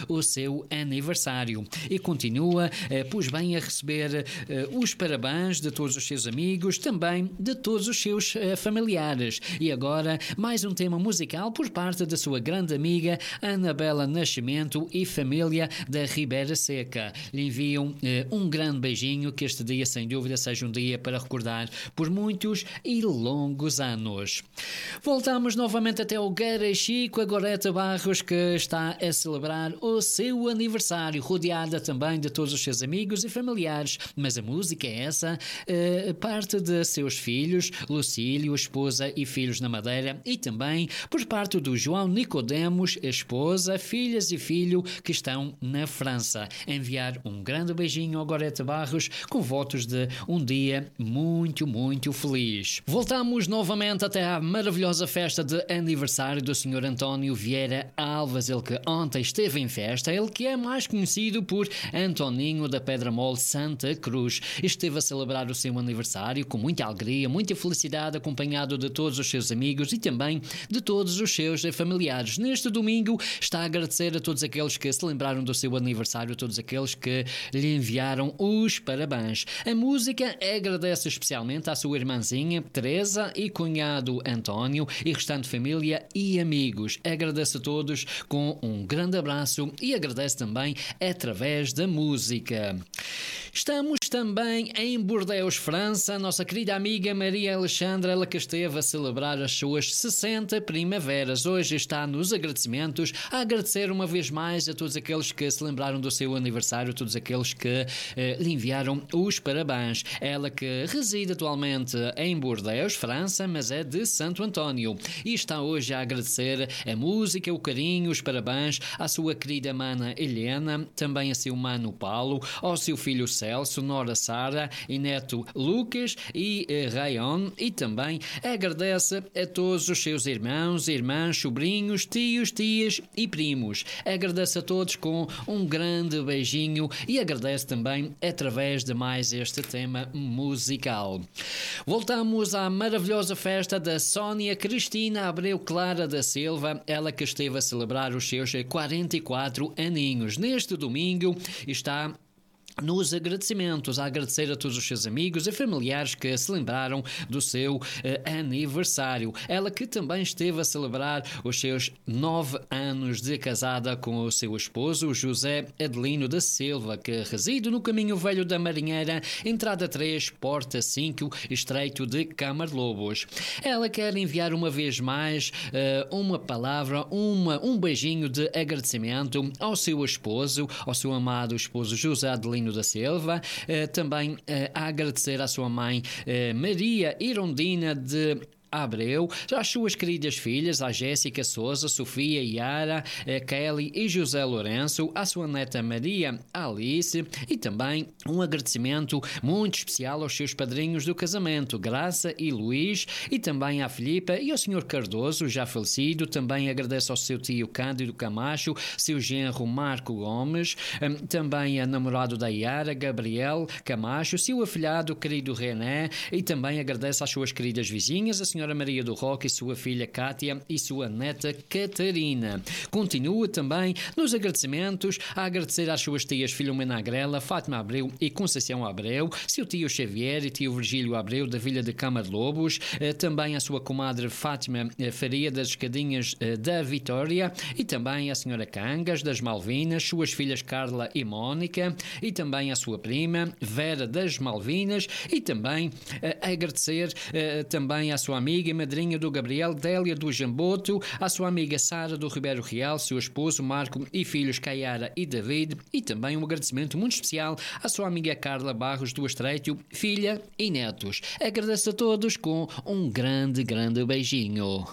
o seu aniversário e continua, pois bem, a receber os parabéns de todos os seus amigos, também de todos os seus familiares. E agora, mais um tema musical por parte da sua grande amiga Anabela Nascimento e família da Ribeira Seca. Lhe enviam um grande beijinho, que este dia, sem dúvida, seja um dia para recordar por muitos e longos anos. Voltamos novamente até o Garachico, a Gorete Barros, que está a celebrar o seu aniversário, rodeada também de todos os seus amigos e familiares. Mas a música é essa, parte de seus filhos, Lucílio, esposa e filhos na Madeira, e também por parte do João Nicodemos, esposa, filhas e filho que estão na França. Enviar um grande beijinho ao Gorete Barros com votos de um dia muito, muito feliz. Voltamos novamente até à maravilhosa festa de aniversário do Sr. António Vieira Alves, ele que ontem esteve em festa, ele que é mais conhecido por Antoninho da Pedra Mole Santa Cruz. Esteve a celebrar o seu aniversário com muita alegria, muita felicidade, acompanhado de todos os seus amigos e também de todos os seus familiares. Neste domingo está a agradecer a todos aqueles que se lembraram do seu aniversário, todos aqueles que lhe enviaram os parabéns. A música agradece especialmente à sua irmãzinha Teresa e cunhado António e restante família e amigos. Agradece a todos com um grande abraço e agradece também através da música. Estamos também em Bordeaux, França. Nossa querida amiga Maria Alexandra, ela que esteve a celebrar as suas 60 primaveras. Hoje está nos agradecimentos a agradecer uma vez mais a todos aqueles que se lembraram do seu aniversário, todos aqueles que lhe enviaram os parabéns. Ela que reside atualmente em Bordeaux, França, mas é de Santo António. E está hoje a agradecer a música, o carinho, os parabéns à sua querida mana Helena, também a seu mano Paulo, ao seu filho Celso, nora Sara e neto Lucas e Rayon, e também agradece a todos os seus irmãos, irmãs, sobrinhos, tios, tias e primos. Agradece a todos com um grande beijinho e agradece também através de mais este tema musical. Voltamos à maravilhosa festa da Sónia Cristina Abreu Clara da Silva, ela que esteve a celebrar os seus 44 aninhos. Neste domingo está nos agradecimentos, a agradecer a todos os seus amigos e familiares que se lembraram do seu aniversário. Ela que também esteve a celebrar os seus 9 anos de casada com o seu esposo, José Adelino da Silva, que reside no Caminho Velho da Marinheira, entrada 3, porta 5, estreito de Camarlobos. Ela quer enviar uma vez mais uma palavra, um beijinho de agradecimento ao seu esposo, ao seu amado esposo José Adelino da Silva, também a agradecer à sua mãe Maria Irondina de Abreu, às suas queridas filhas, a Jéssica Souza, Sofia, Yara, Kelly e José Lourenço, à sua neta Maria Alice, e também um agradecimento muito especial aos seus padrinhos do casamento, Graça e Luís, e também à Filipa e ao Sr. Cardoso, já falecido. Também agradece ao seu tio Cândido Camacho, seu genro Marco Gomes, também a namorado da Yara, Gabriel Camacho, seu afilhado querido René, e também agradece às suas queridas vizinhas, a Senhora Maria do Roque e sua filha Cátia e sua neta Catarina. Continua também nos agradecimentos a agradecer às suas tias Filomena Agrela, Fátima Abreu e Conceição Abreu, seu tio Xavier e tio Virgílio Abreu da Vila de Camarlobos, também à sua comadre Fátima Faria das Escadinhas da Vitória, e também à senhora Cangas das Malvinas, suas filhas Carla e Mónica, e também à sua prima Vera das Malvinas, e também a agradecer também à sua amiga e madrinha do Gabriel, Délia do Jamboto, à sua amiga Sara do Ribeiro Real, seu esposo Marco e filhos Caiara e David, e também um agradecimento muito especial à sua amiga Carla Barros do Estreito, filha e netos. Agradeço a todos com um grande, grande beijinho.